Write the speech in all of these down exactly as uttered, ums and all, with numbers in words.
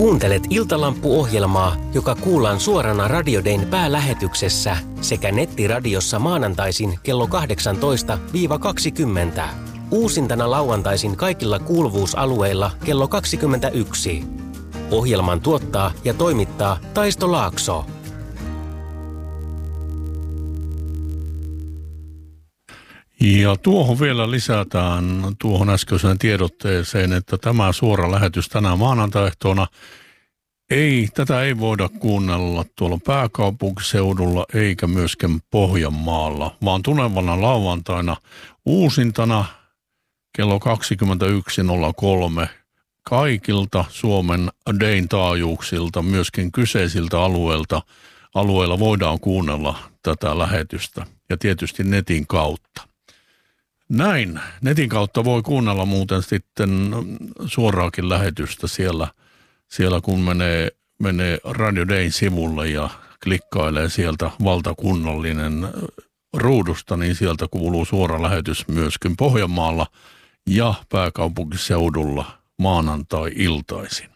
Kuuntelet Iltalampu-ohjelmaa, joka kuullaan suorana Radio Dayn päälähetyksessä sekä nettiradiossa maanantaisin kello kahdeksantoista kaksikymmentä. Uusintana lauantaisin kaikilla kuuluvuusalueilla kello kaksikymmentäyksi. Ohjelman tuottaa ja toimittaa Taisto Laakso. Ja tuohon vielä lisätään tuohon äskeiseen tiedotteeseen, että tämä suora lähetys tänään maanantaehtoona, ei, tätä ei voida kuunnella tuolla pääkaupunkiseudulla eikä myöskään Pohjanmaalla, vaan tulevana lauantaina uusintana kello kaksikymmentäyksi nolla kolme kaikilta Suomen Dayn taajuuksilta, myöskin kyseisiltä alueilta, alueilla voidaan kuunnella tätä lähetystä ja tietysti netin kautta. Näin. Netin kautta voi kuunnella muuten sitten suoraakin lähetystä siellä, siellä kun menee, menee Radio Dayn sivulle ja klikkailee sieltä valtakunnallinen ruudusta, niin sieltä kuuluu suora lähetys myöskin Pohjanmaalla ja pääkaupunkiseudulla maanantai-iltaisin.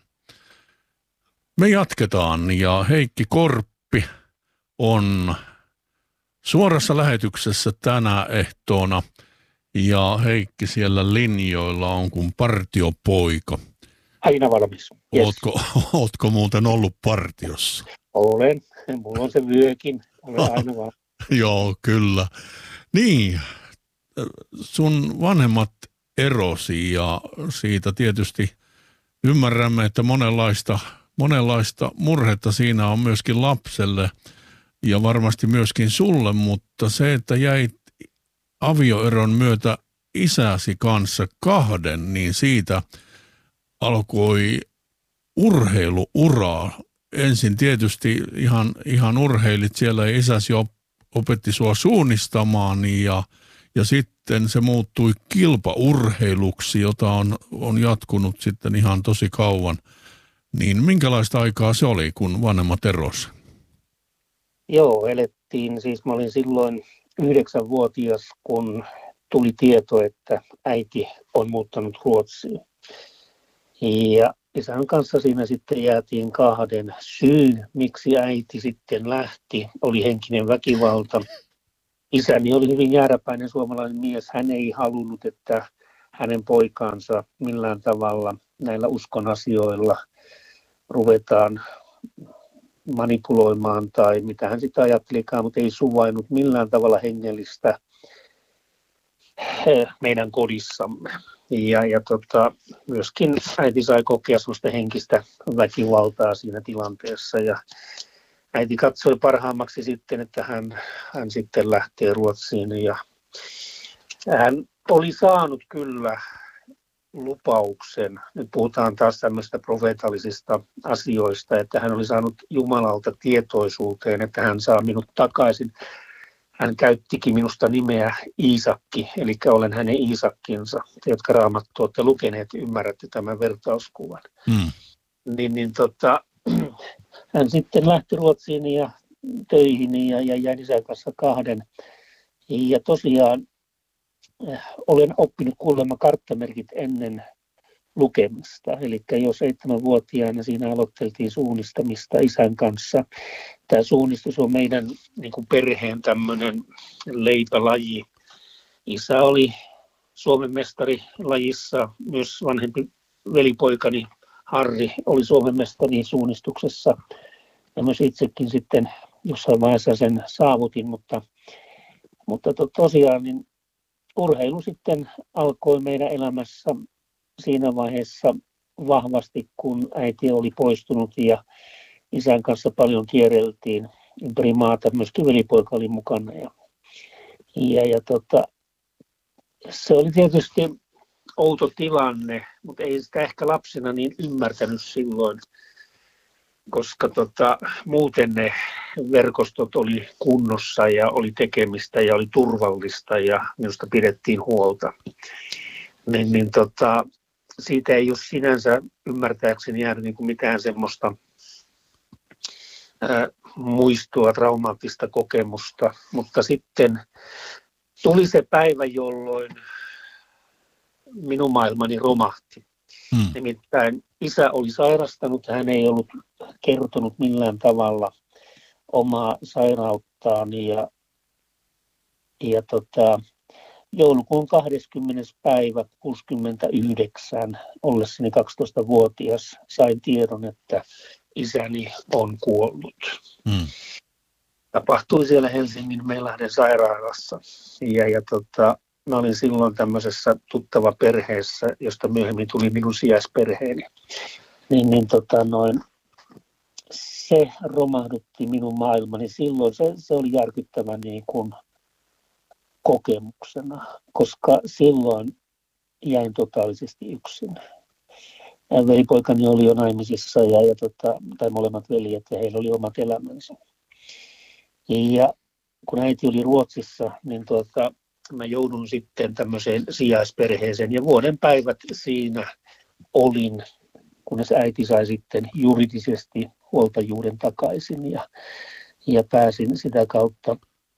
Me jatketaan ja Heikki Korppi on suorassa lähetyksessä tänä ehtoona. Ja Heikki siellä linjoilla on kuin partiopoika. Aina valmis. Yes. Ootko, ootko muuten ollut partiossa? Olen. Mulla on se vyökin. Olen aina valmis. Joo, kyllä. Niin, sun vanhemmat erosi ja siitä tietysti ymmärrämme, että monenlaista, monenlaista murhetta siinä on myöskin lapselle ja varmasti myöskin sulle, mutta se, että jäit avioeron myötä isäsi kanssa kahden, niin siitä alkoi urheiluuraa. Ensin tietysti ihan, ihan urheilit siellä ja isäsi opetti sua suunnistamaan ja, ja sitten se muuttui kilpaurheiluksi, jota on, on jatkunut sitten ihan tosi kauan. Niin minkälaista aikaa se oli, kun vanhemmat erosi? Joo, elettiin. Siis mä olin silloin yhdeksänvuotias, kun tuli tieto, että äiti on muuttanut Ruotsiin. Ja isän kanssa siinä sitten jäätiin kahden. Syy, miksi äiti sitten lähti, oli henkinen väkivalta. Isäni oli hyvin jääräpäinen suomalainen mies. Hän ei halunnut, että hänen poikaansa millään tavalla näillä uskon asioilla ruvetaan manipuloimaan tai mitä hän sitä ajattelikaan, mutta ei suvainnut millään tavalla hengellistä meidän kodissamme. Ja, ja tota, myöskin äiti sai kokea sellaista henkistä väkivaltaa siinä tilanteessa ja äiti katsoi parhaammaksi sitten, että hän, hän sitten lähtee Ruotsiin ja hän oli saanut kyllä lupauksen. Nyt puhutaan taas tämmöistä profeetallisista asioista, että hän oli saanut Jumalalta tietoisuuteen, että hän saa minut takaisin. Hän käyttikin minusta nimeä Iisakki, eli olen hänen Iisakkinsa. Te, jotka Raamattua olette lukeneet, ymmärrätte tämän vertauskuvan. Hmm. Niin, niin tota, hän sitten lähti Ruotsiin ja töihin ja, ja jäi isän kanssa kahden. Ja tosiaan olen oppinut kuulemma karttamerkit ennen lukemista, eli jo seitsemänvuotiaana siinä aloiteltiin suunnistamista isän kanssa. Tämä suunnistus on meidän niin kuin perheen tämmöinen leipälaji. Isä oli Suomen mestari lajissa, myös vanhempi velipoikani Harri oli Suomen mestari suunnistuksessa ja myös itsekin sitten jossain vaiheessa sen saavutin, mutta, mutta to, tosiaan niin urheilu sitten alkoi meidän elämässä siinä vaiheessa vahvasti, kun äiti oli poistunut ja isän kanssa paljon kierreltiin ympäri maata. Myöskin velipoika oli mukana. Ja, ja, ja tota, se oli tietysti outo tilanne, mutta ei sitä ehkä lapsena niin ymmärtänyt silloin, koska tota, muuten ne verkostot oli kunnossa ja oli tekemistä ja oli turvallista ja minusta pidettiin huolta. Niin, niin tota, siitä ei ole sinänsä ymmärtääkseni jäänyt niin kuin mitään semmoista ää, muistoa, traumaattista kokemusta, mutta sitten tuli se päivä, jolloin minun maailmani romahti. Hmm. Nimittäin isä oli sairastanut, hän ei ollut kertonut millään tavalla omaa sairauttaan ja, ja tota, joulukuun kahdeskymmenes päivä kuusikymmentäyhdeksän ollessani kaksitoistavuotias sain tiedon, että isäni on kuollut. Hmm. Tapahtui siellä Helsingin Meilahden sairaalassa ja, ja tota, mä olin silloin tämmöisessä tuttava perheessä, josta myöhemmin tuli minun sijaisperheeni. Niin, niin tota noin, se romahdutti minun maailmani silloin. Se, se oli järkyttävä niin kuin kokemuksena, koska silloin jäin totaalisesti yksin. Ja velipoikani oli jo naimisissa ja, ja tota, tai molemmat veljet ja heillä oli omat elämänsä. Ja kun äiti oli Ruotsissa, niin tuota, mä joudun sitten tämmöiseen sijaisperheeseen ja vuoden päivät siinä olin, kunnes äiti sai sitten juridisesti huoltajuuden takaisin ja, ja pääsin sitä kautta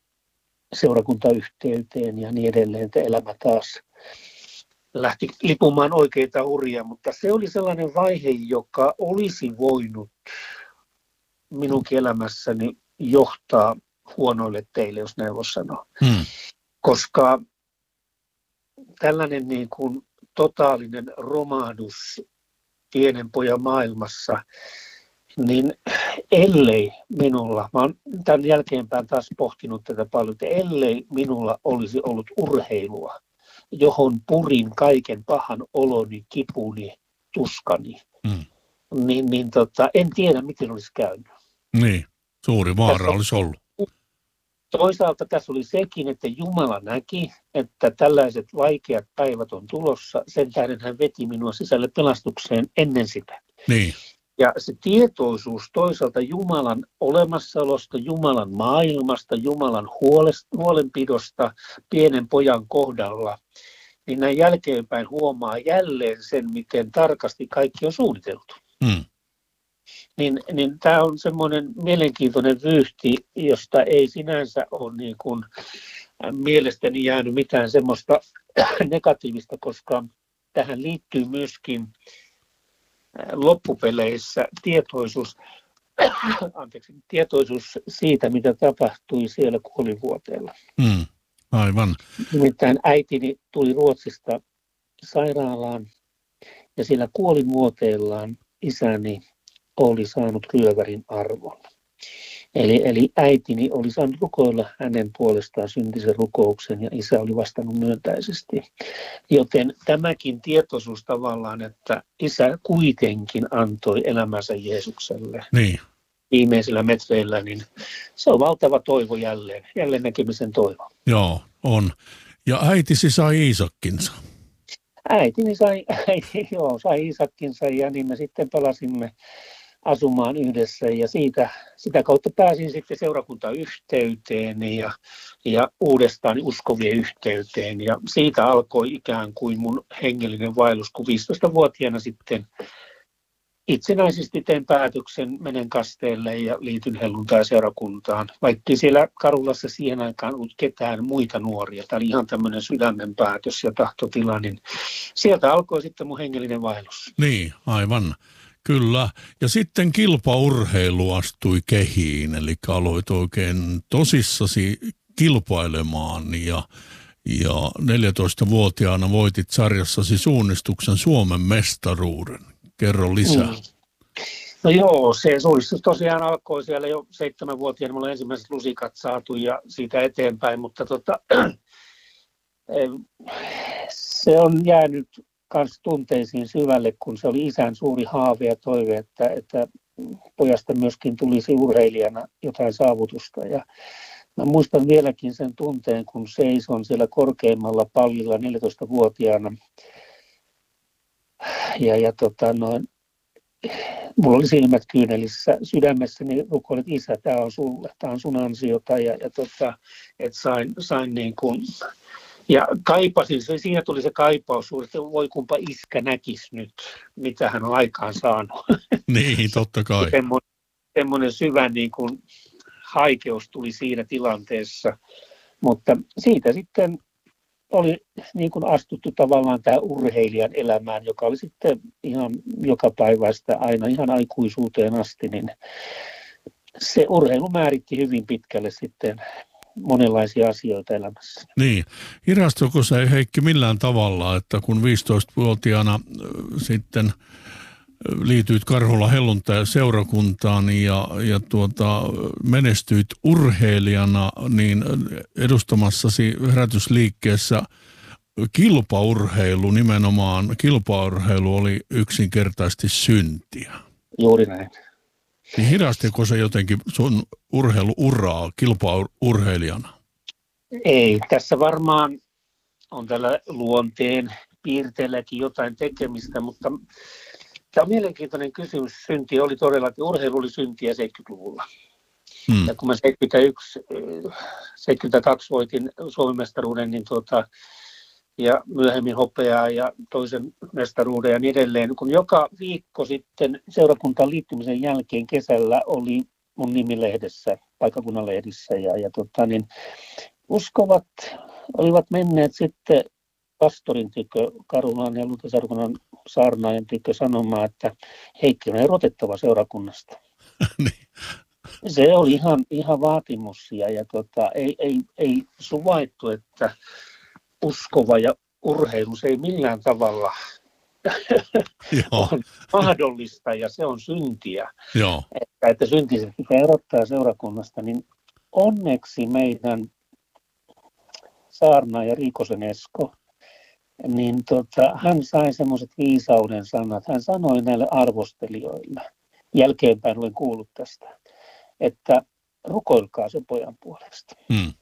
seurakuntayhteyteen ja niin edelleen, että elämä taas lähti lipumaan oikeita uria, mutta se oli sellainen vaihe, joka olisi voinut minunkin elämässäni johtaa huonoille teille, jos näin voisi sanoa. Hmm. Koska tällainen niin kuin totaalinen romahdus pienen pojan maailmassa, niin ellei minulla, mä oon tämän jälkeenpäin taas pohtinut tätä paljon, että ellei minulla olisi ollut urheilua, johon purin kaiken pahan oloni, kipuni, tuskani, mm. niin, niin tota, en tiedä, miten olisi käynyt. Niin, suuri vaara tässä olisi ollut. Toisaalta tässä oli sekin, että Jumala näki, että tällaiset vaikeat päivät on tulossa. Sen tähden hän veti minua sisälle pelastukseen ennen sitä. Niin. Ja se tietoisuus toisaalta Jumalan olemassaolosta, Jumalan maailmasta, Jumalan huolenpidosta pienen pojan kohdalla, niin näin jälkeenpäin huomaa jälleen sen, miten tarkasti kaikki on suunniteltu. Mm. Niin, niin tämä on semmoinen mielenkiintoinen vyyhti, josta ei sinänsä ole niin kuin mielestäni jäänyt mitään semmoista negatiivista, koska tähän liittyy myöskin loppupeleissä tietoisuus, anteeksi, tietoisuus siitä, mitä tapahtui siellä kuolivuoteella. Mm, aivan. Nimittäin äitini tuli Ruotsista sairaalaan ja siellä kuolivuoteellaan isäni oli saanut ryövärin arvon. Eli, eli äitini oli saanut rukoilla hänen puolestaan syntisen rukouksen ja isä oli vastannut myöntäisesti. Joten tämäkin tietoisuus tavallaan, että isä kuitenkin antoi elämänsä Jeesukselle niin viimeisillä metreillä, niin se on valtava toivo jälleen, jälleen näkemisen toivo. Joo, on. Ja äitisi sai Iisakkinsa. Äitini sai, äiti, joo, sai Iisakkinsa ja niin me sitten palasimme asumaan yhdessä ja siitä, sitä kautta pääsin sitten seurakuntayhteyteen ja, ja uudestaan uskovien yhteyteen ja siitä alkoi ikään kuin mun hengellinen vaellus, kun viisitoistavuotiaana sitten itsenäisesti tein päätöksen, menen kasteelle ja liityn helluntai-seurakuntaan, vaikka siellä Karulassa siihen aikaan ollut ketään muita nuoria. Tämä oli ihan tämmöinen sydämen päätös ja tahtotila, niin sieltä alkoi sitten mun hengellinen vaellus. Niin, aivan. Kyllä. Ja sitten kilpaurheilu astui kehiin, eli aloit oikein tosissasi kilpailemaan ja, ja neljätoistavuotiaana voitit sarjassasi suunnistuksen Suomen mestaruuden. Kerro lisää. Mm. No joo, se suunnistus tosiaan alkoi siellä jo seitsemänvuotiaana. Mulla oli ensimmäiset lusikat saatu ja siitä eteenpäin, mutta tota, se on jäänyt kans tunteisiin syvälle, kun se oli isän suuri haave ja toive, että, että pojasta myöskin tulisi urheilijana jotain saavutusta. Ja mä muistan vieläkin sen tunteen, kun seison siellä korkeimmalla pallilla neljätoistavuotiaana. Ja, ja tota noin, mulla oli silmät kyynelissä sydämessäni, rukoilit, isä, tämä on sulle, tämä on sun ansiota. Ja, ja tota, että sain, sain niin kuin, ja kaipasin, siinä tuli se kaipaus, että voi kumpa iskä näkisi nyt, mitä hän on aikaan saanut. Niin, totta kai. Semmoinen, semmoinen syvä niin kuin haikeus tuli siinä tilanteessa, mutta siitä sitten oli niin kuin astuttu tavallaan tähän urheilijan elämään, joka oli sitten ihan jokapäiväistä aina ihan aikuisuuteen asti, niin se urheilu määritti hyvin pitkälle sitten monenlaisia asioita elämässä. Niin. Hirastuiko se, Heikki, millään tavalla, että kun viisitoistavuotiaana sitten liityit Karhula helluntai-seurakuntaan ja, ja tuota, menestyit urheilijana, niin edustamassasi herätysliikkeessä kilpaurheilu, nimenomaan kilpaurheilu oli yksinkertaisesti syntiä. Juuri näin. Niin hidastiko se jotenkin sun urheiluuraa kilpaurheilijana? Ei, tässä varmaan on tällä luonteen piirteelläkin jotain tekemistä, mutta tämä on mielenkiintoinen kysymys. Synti oli todellakin, urheilu oli syntiä seitsemänkymmentäluvulla. Hmm. Ja kun mä seitsemänkymmentäyksi, seitsemänkymmentäkaksi voitin Suomen mestaruuden, niin tuota, ja myöhemmin hopeaa ja toisen mestaruuden ja niin edelleen. Kun joka viikko sitten seurakuntaan liittymisen jälkeen kesällä oli mun nimi lehdessä, paikkakunnan lehdissä, ja, ja tota, niin uskovat olivat menneet sitten pastorin tykö, Karulan ja Luteriseurakunnan saarnaajan tykö sanomaan, että Heikki on erotettava seurakunnasta. Se oli ihan, ihan vaatimus, ja, ja tota, ei, ei, ei suvaittu, että uskova ja urheilu, se ei millään tavalla on mahdollista, ja se on syntiä. Joo. Että, että syntiset pitää erottaa seurakunnasta, niin onneksi meidän saarnaaja Riikosen Esko, niin tota, hän sai semmoiset viisauden sanat. Hän sanoi näille arvostelijoille, jälkeenpäin olen kuullut tästä, että rukoilkaa sen pojan puolesta. Hmm.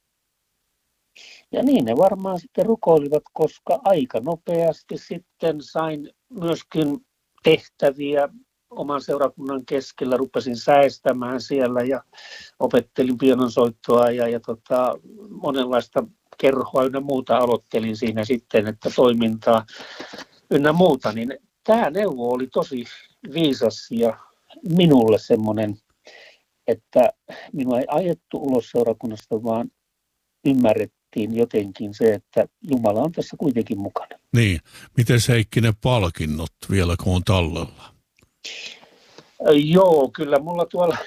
Ja niin ne varmaan sitten rukoilivat, koska aika nopeasti sitten sain myöskin tehtäviä oman seurakunnan keskellä. Rupesin säestämään siellä ja opettelin pianonsoittoa ja, ja tota, monenlaista kerhoa ynnä muuta aloittelin siinä sitten, että toimintaa ynnä muuta. Niin tämä neuvo oli tosi viisas ja minulle semmoinen, että minua ei ajettu ulos seurakunnasta, vaan ymmärrettiin jotenkin se, että Jumala on tässä kuitenkin mukana. Niin. Miten Heikki ne palkinnot vielä, kun on tallella? Joo, kyllä mulla tuolla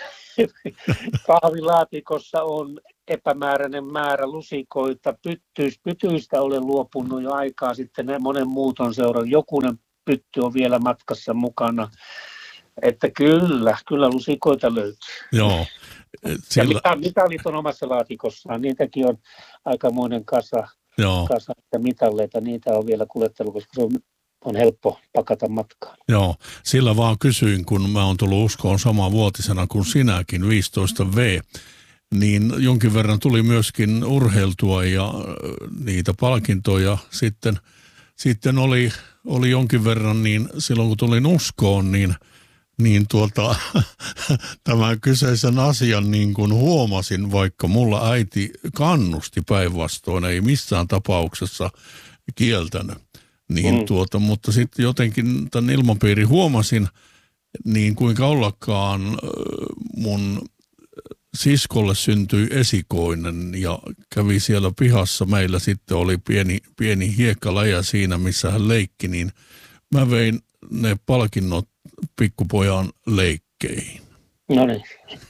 kahvilaatikossa on epämääräinen määrä lusikoita. Pyttyys, pytyistä olen luopunut jo aikaa sitten, monen muut on seurannut. Jokunen pytty on vielä matkassa mukana. Että kyllä, kyllä lusikoita löytyy. Joo. Sillä... Ja mitalit on omassa laatikossaan, niitäkin on aikamoinen kasa, kasa ja mitalleita, niitä on vielä kuljettelu, koska se on, on helppo pakata matkaan. Joo, sillä vaan kysyin, kun mä oon tullut uskoon samanvuotisena kuin sinäkin, viisitoista vuotta, niin jonkin verran tuli myöskin urheiltua ja niitä palkintoja. Sitten, sitten oli, oli jonkin verran, niin silloin kun tulin uskoon, niin niin tuota, tämän kyseisen asian niin kuin huomasin, vaikka mulla äiti kannusti päinvastoin, ei missään tapauksessa kieltänyt. Niin mm. tuota, mutta sitten jotenkin tämän ilmapiiri huomasin, niin kuinka ollakaan mun siskolle syntyi esikoinen ja kävi siellä pihassa. Meillä sitten oli pieni, pieni hiekkaläjä siinä, missä hän leikki, niin mä vein ne palkinnot pikkupojan leikkeihin. No niin.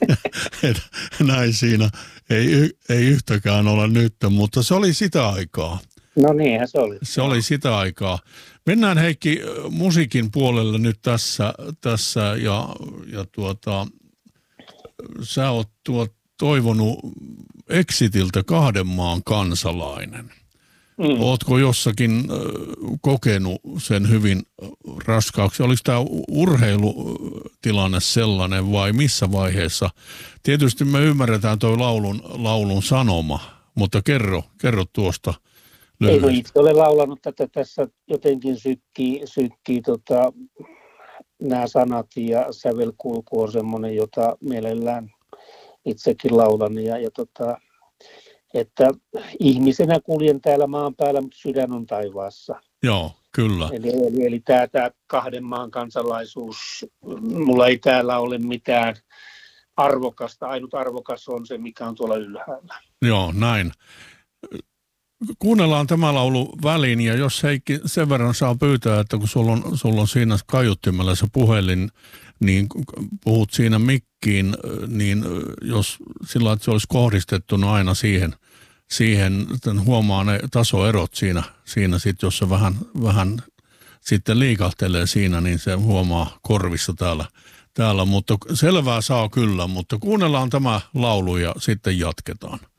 Näin siinä ei, ei yhtäkään ole nyt, mutta se oli sitä aikaa. No niinhän se oli. Se oli sitä aikaa. Mennään Heikki musiikin puolelle nyt tässä, tässä ja, ja tuota, sä oot tuot toivonut Exitiltä Kahden maan kansalainen. Mm. Ootko jossakin äh, kokenut sen hyvin raskaaksi? Oliko tämä urheilutilanne sellainen vai missä vaiheessa? Tietysti me ymmärretään tuo laulun, laulun sanoma, mutta kerro, kerro tuosta lyhyesti. Ei, no itse olen laulanut tätä tässä jotenkin sykkii, sykkii tota, nämä sanat ja sävelkulku on semmoinen, jota mielellään itsekin laulan ja, ja tota, että ihmisenä kuljen täällä maan päällä, mutta sydän on taivaassa. Joo, kyllä. Eli, eli, eli tämä, tämä kahden maan kansalaisuus, mulla ei täällä ole mitään arvokasta. Ainut arvokas on se, mikä on tuolla ylhäällä. Joo, näin. kuunnellaan tämä laulu väliin, ja jos Heikki sen verran saa pyytää, että kun sulla on, sulla on siinä kaiuttimella se puhelin, niin puhut siinä mikkiin, niin jos sillä että se olisi kohdistettuna aina siihen, siihen huomaa ne tasoerot siinä, siinä sit, jos se vähän, vähän sitten liikahtelee siinä, niin se huomaa korvissa täällä, täällä, mutta selvää saa kyllä, mutta kuunnellaan tämä laulu ja sitten jatketaan.